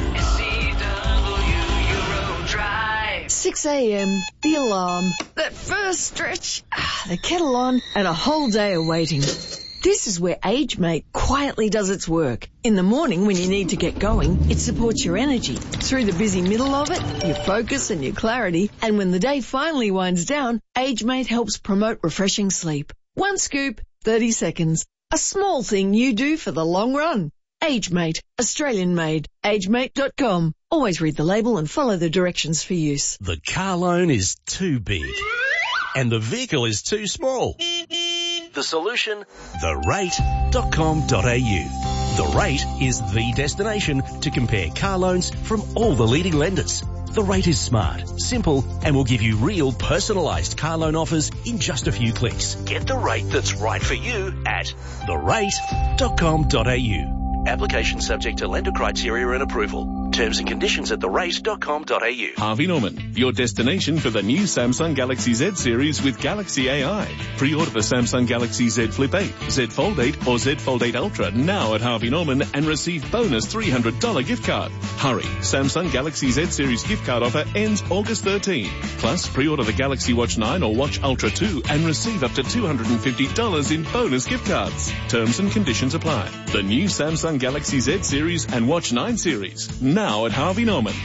six a.m, the alarm, that first stretch, the kettle on, and a whole day of waiting. This is where AgeMate quietly does its work. In the morning when you need to get going, it supports your energy. Through the busy middle of it, your focus and your clarity. And when the day finally winds down, AgeMate helps promote refreshing sleep. One scoop, thirty seconds. A small thing you do for the long run. AgeMate, Australian made. agemate dot com. Always read the label and follow the directions for use. The car loan is too big and the vehicle is too small. The solution? the rate dot com dot a u. The Rate is the destination to compare car loans from all the leading lenders. The Rate is smart, simple, and will give you real personalised car loan offers in just a few clicks. Get the rate that's right for you at the rate dot com dot a u. Application subject to lender criteria and approval. Terms and conditions at the rate dot com dot a u. Harvey Norman, your destination for the new Samsung Galaxy Z series with Galaxy A I. Pre-order the Samsung Galaxy Z Flip eight, Z Fold eight or Z Fold eight Ultra now at Harvey Norman and receive bonus three hundred dollars gift card. Hurry, Samsung Galaxy Z series gift card offer ends August thirteenth. Plus, pre-order the Galaxy Watch nine or Watch Ultra two and receive up to two hundred fifty dollars in bonus gift cards. Terms and conditions apply. The new Samsung Galaxy Z series and Watch nine series now at Harvey Norman.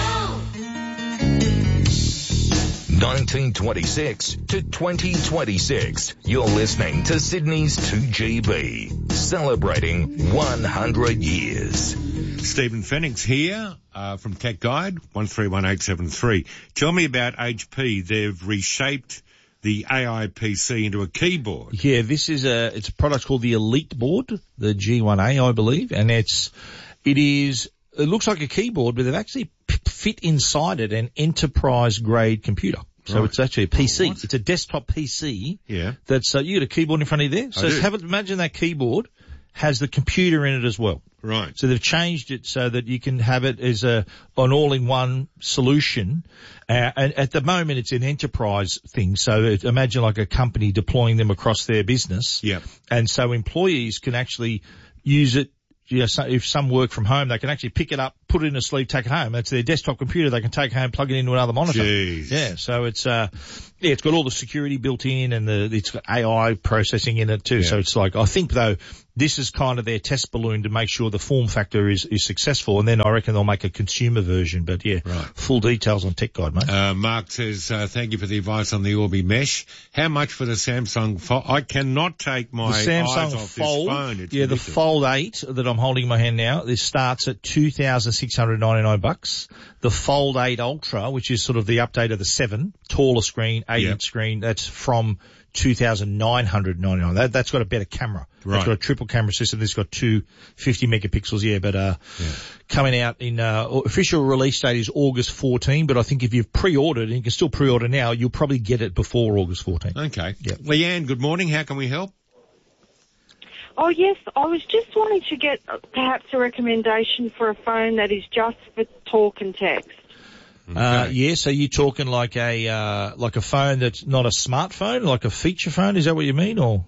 nineteen twenty-six to twenty twenty-six. You're listening to Sydney's two G B, celebrating one hundred years. Stephen Fenix here uh, from Tech Guide, one three one eight seven three. Tell me about H P. They've reshaped the A I P C into a keyboard. Yeah, this is a, it's a product called the Elite Board, the G one A, I believe, and it's, it is, it looks like a keyboard, but they've actually p- fit inside it an enterprise grade computer. So right. It's actually a P C. Oh, it's a desktop P C. Yeah. That's, uh, you got a keyboard in front of you there. So have it, imagine that keyboard has the computer in it as well. Right. So they've changed it so that you can have it as a an all-in-one solution. Uh, and at the moment, it's an enterprise thing. So it, imagine like a company deploying them across their business. Yeah. And so employees can actually use it. You know, so if some work from home, they can actually pick it up, put it in a sleeve, take it home. That's their desktop computer. They can take home, plug it into another monitor. Jeez. Yeah. So it's, uh, yeah, it's got all the security built in and the, it's got A I processing in it too. Yeah. So it's like, I think though, this is kind of their test balloon to make sure the form factor is, is successful. And then I reckon they'll make a consumer version. But yeah, right. Full details on Tech Guide, mate. Uh, Mark says, uh, thank you for the advice on the Orbi Mesh. How much for the Samsung Fold? I cannot take my the Samsung eyes off Fold, this phone. It's yeah, the ridiculous. Fold eight that I'm holding in my hand now, this starts at two thousand six hundred ninety-nine bucks. The Fold eight Ultra, which is sort of the update of the seven, taller screen, eight Yep. inch screen, that's from two thousand nine hundred ninety-nine. That, that's got a better camera. Right. It's got a triple camera system. This has got two fifty megapixels, yeah, but, uh, Yeah. coming out in, uh, official release date is August fourteenth, but I think if you've pre-ordered, and you can still pre-order now, you'll probably get it before August fourteenth. Okay. Yep. Leanne, good morning. How can we help? Oh, yes, I was just wanting to get uh, perhaps a recommendation for a phone that is just for talk and text. Uh, yeah, so you're talking like a, uh, like a phone that's not a smartphone, like a feature phone? Is that what you mean, or?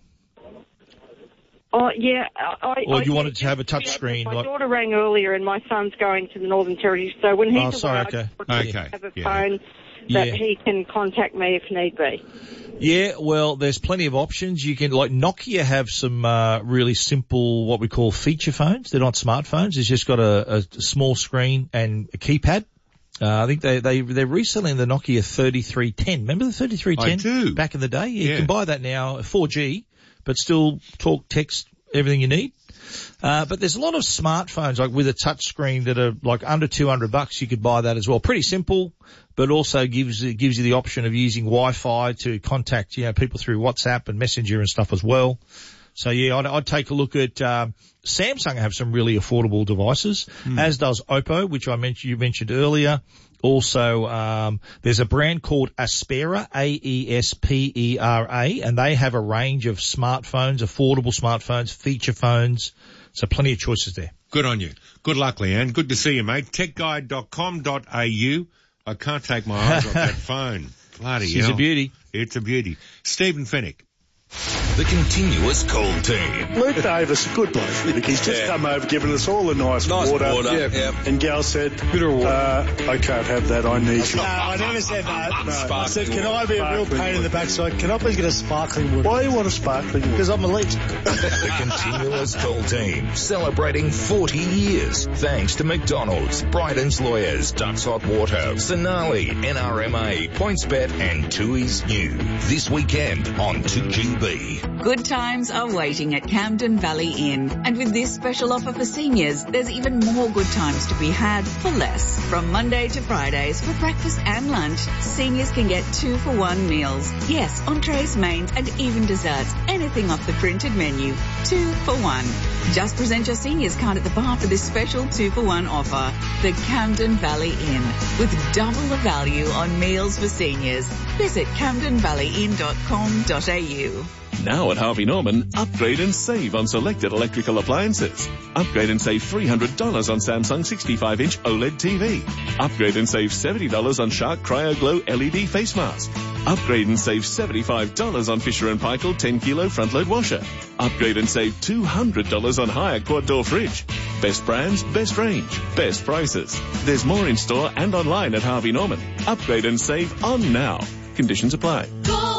Oh, yeah. I, Or I, you I, wanted to have a touch screen? My Like, daughter rang earlier and my son's going to the Northern Territory, so when he's Oh, sorry, away, okay. I just want to Okay, have a yeah. phone that Yeah. he can contact me if need be. yeah, well, there's plenty of options. You can, like Nokia have some, uh, really simple, what we call feature phones. They're not smartphones. It's just got a, a small screen and a keypad. Uh, I think they, they, they're reselling the Nokia thirty-three ten. Remember the thirty-three ten? I do. Back in the day? You Yeah. can buy that now, four G, but still talk, text, everything you need. Uh, but there's a lot of smartphones like with a touch screen that are like under two hundred bucks. You could buy that as well. Pretty simple, but also gives, it gives you the option of using Wi-Fi to contact, you know, people through WhatsApp and Messenger and stuff as well. So yeah, I'd, I'd take a look at, um, Samsung have some really affordable devices, Hmm. as does Oppo, which I mentioned, you mentioned earlier. Also, um, there's a brand called Aspera, A E S P E R A, and they have a range of smartphones, affordable smartphones, feature phones. So plenty of choices there. Good on you. Good luck, Leanne. Good to see you, mate. tech guide dot com dot a u. I can't take my eyes off that phone. Bloody She's hell. a beauty. It's a beauty. Stephen Fennick. The continuous call team. Luke Davis, good bloke. He's just Yeah. come over, giving us all a nice, Nice water. water, yeah. And Gal said, Bitter water. Uh, I can't have that, I need you. No, I never said that. No. I said, can I be a real Sparkling pain in the water. backside? Can I please get a sparkling water? Why do you want a sparkling water? Because I'm allergic. The continuous call team, celebrating forty years. Thanks to McDonald's, Bryden's Lawyers, Ducks Hot Water, Sonali, N R M A, PointsBet, and Tui's New. This weekend on two G B. Good times are waiting at Camden Valley Inn. And with this special offer for seniors, there's even more good times to be had for less. From Monday to Fridays for breakfast and lunch, seniors can get two for one meals. Yes, entrees, mains, and even desserts. Anything off the printed menu. Two for one. Just present your seniors card at the bar for this special two for one offer. The Camden Valley Inn. With double the value on meals for seniors. Visit camden valley inn dot com dot a u. Now at Harvey Norman, upgrade and save on selected electrical appliances. Upgrade and save three hundred dollars on Samsung sixty-five inch OLED T V. Upgrade and save seventy dollars on Shark Cryo Glow L E D face mask. Upgrade and save seventy-five dollars on Fisher and Paykel ten kilo front load washer. Upgrade and save two hundred dollars on Hyatt quad door fridge. Best brands, best range, best prices. There's more in store and online at Harvey Norman. Upgrade and save on now. Conditions apply.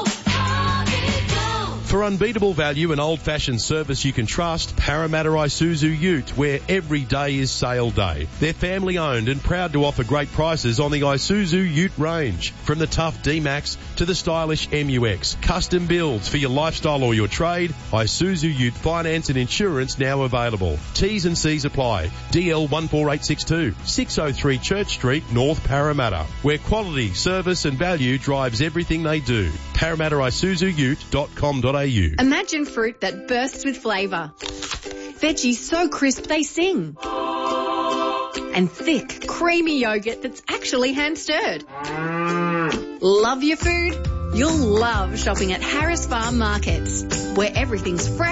For unbeatable value and old-fashioned service you can trust, Parramatta Isuzu Ute, where every day is sale day. They're family-owned and proud to offer great prices on the Isuzu Ute range. From the tough D-Max to the stylish M U X. Custom builds for your lifestyle or your trade. Isuzu Ute finance and insurance now available. T's and C's apply. D L one four eight six two, six oh three Church Street, North Parramatta, where quality, service and value drives everything they do. Parramatta Isuzu Ute dot com dot a u. Imagine fruit that bursts with flavour. Veggies so crisp they sing. And thick, creamy yogurt that's actually hand-stirred. Love your food? You'll love shopping at Harris Farm Markets, where everything's fresh,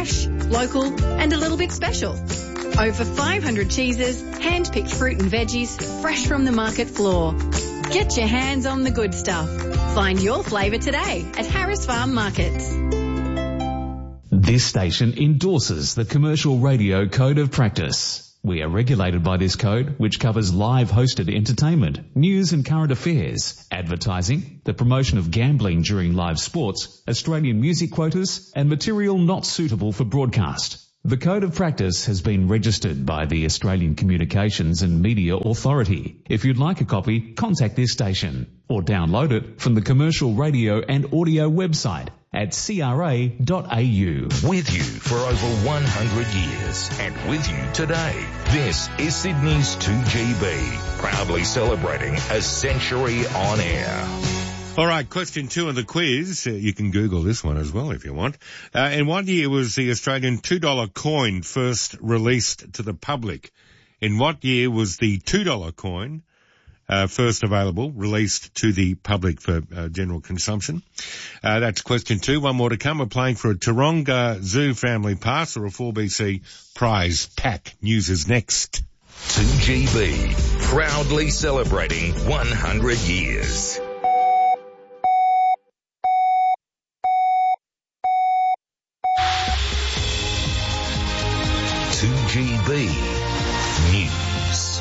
local and a little bit special. Over five hundred cheeses, hand-picked fruit and veggies, fresh from the market floor. Get your hands on the good stuff. Find your flavour today at Harris Farm Markets. This station endorses the Commercial Radio Code of Practice. We are regulated by this code, which covers live hosted entertainment, news and current affairs, advertising, the promotion of gambling during live sports, Australian music quotas, and material not suitable for broadcast. The Code of Practice has been registered by the Australian Communications and Media Authority. If you'd like a copy, contact this station or download it from the Commercial Radio and Audio website at c r a dot a u. With you for over one hundred years and with you today. This is Sydney's two G B, proudly celebrating a century on air. All right, question two of the quiz. Uh, you can Google this one as well if you want. Uh, in what year was the Australian two dollar coin first released to the public? In what year was the two dollar coin uh, first available, released to the public for uh, general consumption? Uh, that's question two. One more to come. We're playing for a Taronga Zoo family pass or a four B C prize pack. News is next. two G B, proudly celebrating one hundred years. two G B News.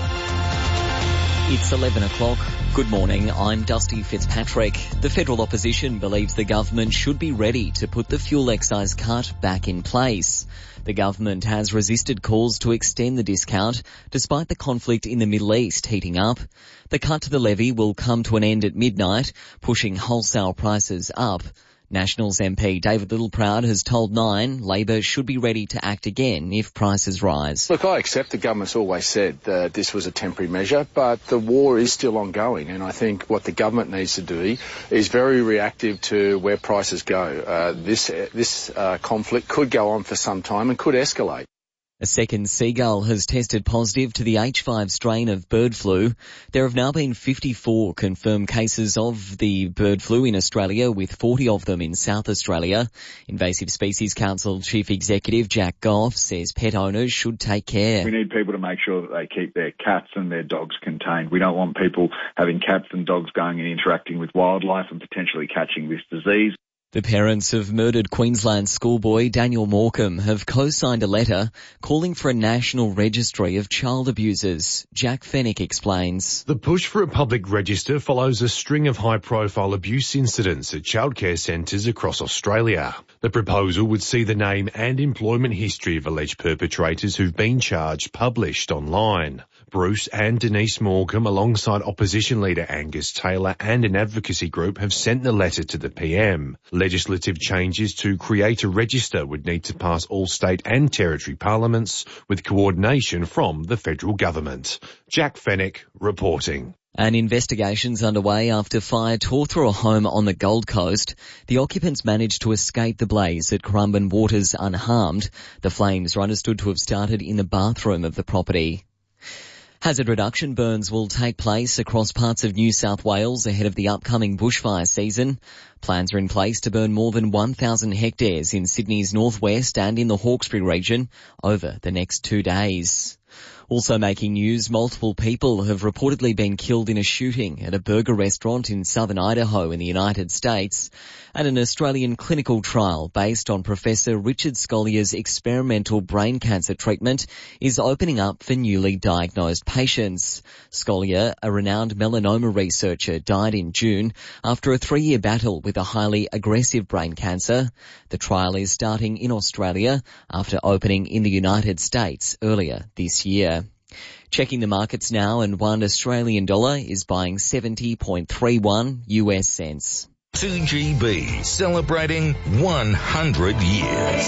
It's eleven o'clock. Good morning, I'm Dusty Fitzpatrick. The federal opposition believes the government should be ready to put the fuel excise cut back in place. The government has resisted calls to extend the discount, despite the conflict in the Middle East heating up. The cut to the levy will come to an end at midnight, pushing wholesale prices up. Nationals M P David Littleproud has told Nine Labor should be ready to act again if prices rise. Look, I accept the government's always said that this was a temporary measure, but the war is still ongoing, and I think what the government needs to do is very reactive to where prices go. Uh, this this uh, conflict could go on for some time and could escalate. A second seagull has tested positive to the H five strain of bird flu. There have now been fifty-four confirmed cases of the bird flu in Australia, with forty of them in South Australia. Invasive Species Council Chief Executive Jack Goff says pet owners should take care. We need people to make sure that they keep their cats and their dogs contained. We don't want people having cats and dogs going and interacting with wildlife and potentially catching this disease. The parents of murdered Queensland schoolboy Daniel Morecambe have co-signed a letter calling for a national registry of child abusers. Jack Fennick explains. The push for a public register follows a string of high-profile abuse incidents at childcare centres across Australia. The proposal would see the name and employment history of alleged perpetrators who've been charged published online. Bruce and Denise Morecambe, alongside opposition leader Angus Taylor and an advocacy group, have sent the letter to the P M. Legislative changes to create a register would need to pass all state and territory parliaments with coordination from the federal government. Jack Fennick reporting. An investigation's underway after fire tore through a home on the Gold Coast. The occupants managed to escape the blaze at Currumbin Waters unharmed. The flames are understood to have started in the bathroom of the property. Hazard reduction burns will take place across parts of New South Wales ahead of the upcoming bushfire season. Plans are in place to burn more than one thousand hectares in Sydney's northwest and in the Hawkesbury region over the next two days. Also making news, multiple people have reportedly been killed in a shooting at a burger restaurant in southern Idaho in the United States, and an Australian clinical trial based on Professor Richard Scollier's experimental brain cancer treatment is opening up for newly diagnosed patients. Scollier, a renowned melanoma researcher, died in June after a three-year battle with a highly aggressive brain cancer. The trial is starting in Australia after opening in the United States earlier this year. Checking the markets now, and one Australian dollar is buying seventy point three one U S cents. two G B, celebrating one hundred years.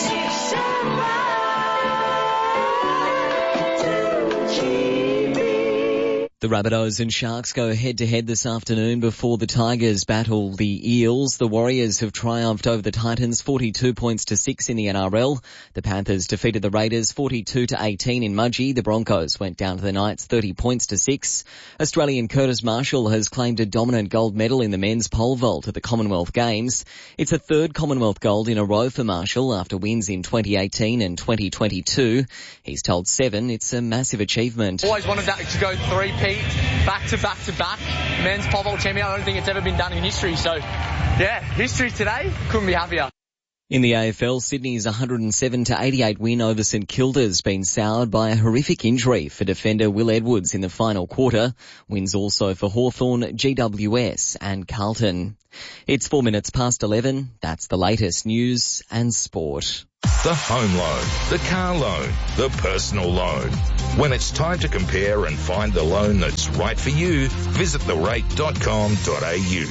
The Rabbitohs and Sharks go head-to-head this afternoon before the Tigers battle the Eels. The Warriors have triumphed over the Titans forty-two points to six in the N R L. The Panthers defeated the Raiders forty-two to eighteen in Mudgee. The Broncos went down to the Knights thirty points to six. Australian Curtis Marshall has claimed a dominant gold medal in the men's pole vault at the Commonwealth Games. It's a third Commonwealth gold in a row for Marshall after wins in twenty eighteen and twenty twenty-two. He's told Seven it's a massive achievement. Always wanted that to go three-peat, back to back to back. Men's pole vault champion. I don't think it's ever been done in history. So, yeah, history today. Couldn't be happier. In the A F L, Sydney's one hundred seven to eighty-eight win over St Kilda's been soured by a horrific injury for defender Will Edwards in the final quarter. Wins also for Hawthorn, G W S and Carlton. It's four minutes past eleven. That's the latest news and sport. The home loan, the car loan, the personal loan. When it's time to compare and find the loan that's right for you, visit the rate dot com dot a u.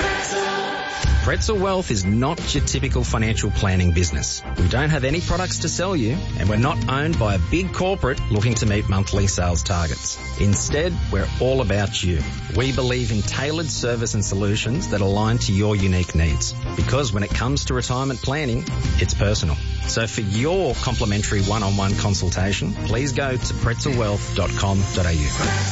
Pretzel Wealth is not your typical financial planning business. We don't have any products to sell you, and we're not owned by a big corporate looking to meet monthly sales targets. Instead, we're all about you. We believe in tailored service and solutions that align to your unique needs. Because when it comes to retirement planning, it's personal. So for your complimentary one-on-one consultation, please go to pretzel wealth dot com dot a u.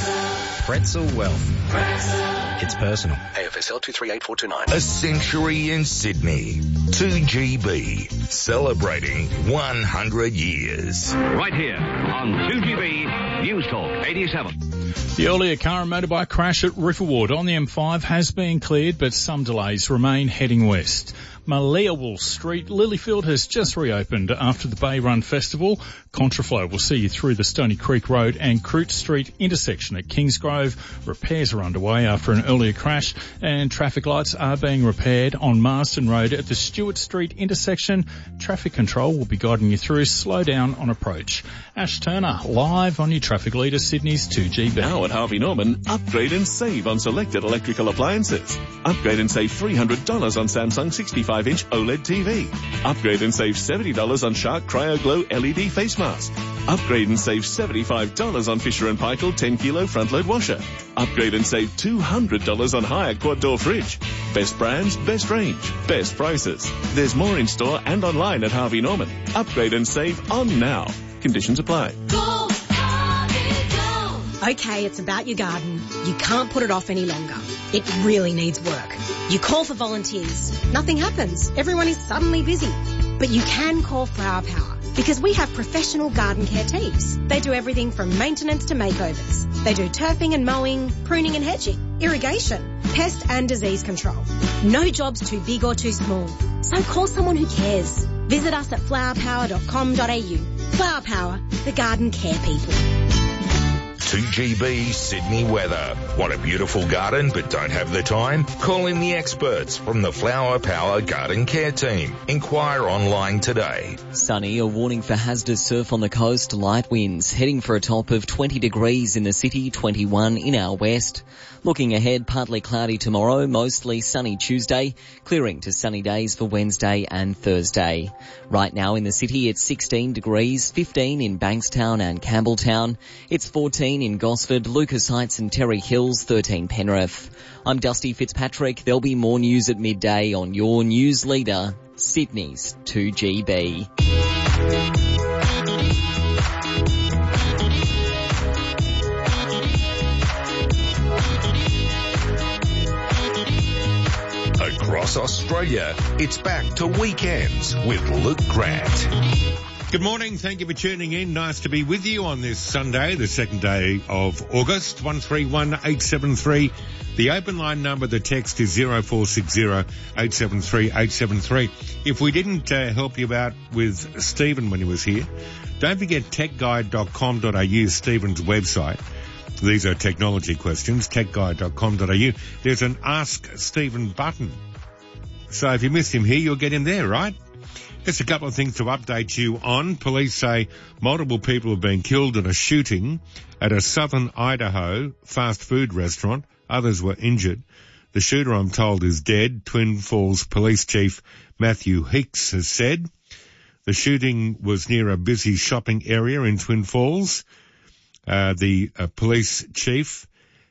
Pretzel Wealth. It's personal. A F S L two three eight four two nine. A century in Sydney. two G B. Celebrating one hundred years. Right here on two G B News Talk eighty-seven. The earlier car and motorbike crash at Riverwood on the M five has been cleared, but some delays remain heading west. Maliawul Street, Lilyfield has just reopened after the Bay Run Festival. Contraflow will see you through the Stony Creek Road and Croot Street intersection at Kingsgrove. Repairs are underway after an earlier crash, and traffic lights are being repaired on Marsden Road at the Stewart Street intersection. Traffic control will be guiding you through. Slow down on approach. Ash Turner, live on your traffic leader, Sydney's two G B. Now at Harvey Norman, upgrade and save on selected electrical appliances. Upgrade and save three hundred dollars on Samsung sixty-five inch OLED T V. Upgrade and save seventy dollars on Shark CryoGlow L E D face mask. Upgrade and save seventy-five dollars on Fisher and Paykel ten kilo front load washer. Upgrade and save two hundred dollars on Hyatt quad door fridge. Best brands, best range, best prices. There's more in store and online at Harvey Norman. Upgrade and save on now. Conditions apply. Go, Harvey, go. Okay, it's about your garden. You can't put it off any longer. It really needs work. You call for volunteers. Nothing happens. Everyone is suddenly busy. But you can call Flower Power because we have professional garden care teams. They do everything from maintenance to makeovers. They do turfing and mowing, pruning and hedging, irrigation, pest and disease control. No job's too big or too small. So call someone who cares. Visit us at flower power dot com dot a u. Flower Power, the garden care people. two G B Sydney weather. Want a beautiful garden but don't have the time? Call in the experts from the Flower Power Garden Care Team. Inquire online today. Sunny, a warning for hazardous surf on the coast, light winds, heading for a top of twenty degrees in the city, twenty-one in our west. Looking ahead, partly cloudy tomorrow, mostly sunny Tuesday, clearing to sunny days for Wednesday and Thursday. Right now in the city, it's sixteen degrees, fifteen in Bankstown and Campbelltown. It's fourteen in Gosford, Lucas Heights and Terry Hills, thirteen Penrith. I'm Dusty Fitzpatrick. There'll be more news at midday on your news leader, Sydney's two G B. Across Australia, it's back to Weekends with Luke Grant. Good morning. Thank you for tuning in. Nice to be with you on this Sunday, the second day of August. one three one eight seven three. The open line number, the text is zero four six zero eight seven three eight seven three. If we didn't uh, help you out with Stephen when he was here, don't forget tech guide dot com dot a u, Stephen's website. These are technology questions, tech guide dot com dot a u. There's an Ask Stephen button. So if you missed him here, you'll get him there, right? Just a couple of things to update you on. Police say multiple people have been killed in a shooting at a southern Idaho fast food restaurant. Others were injured. The shooter, I'm told, is dead. Twin Falls Police Chief Matthew Hicks has said. The shooting was near a busy shopping area in Twin Falls. Uh, the uh, police chief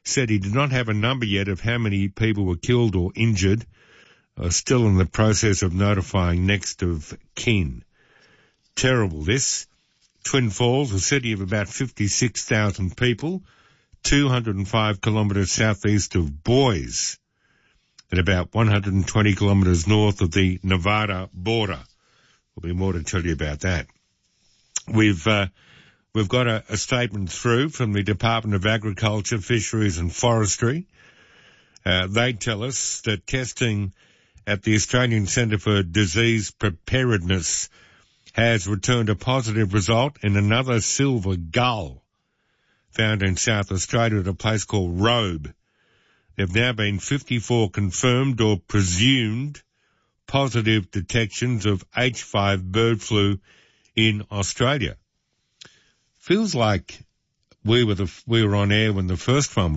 said he did not have a number yet of how many people were killed or injured, are still in the process of notifying next of kin. Terrible, this. Twin Falls, a city of about fifty-six thousand people, two hundred five kilometres southeast of Boise, and about one hundred twenty kilometres north of the Nevada border. There'll be more to tell you about that. We've uh, we've got a, a statement through from the Department of Agriculture, Fisheries and Forestry. Uh, they tell us that testing at the Australian Centre for Disease Preparedness has returned a positive result in another silver gull found in South Australia at a place called Robe. There have now been fifty-four confirmed or presumed positive detections of H five bird flu in Australia. Feels like we were the, we were on air when the first one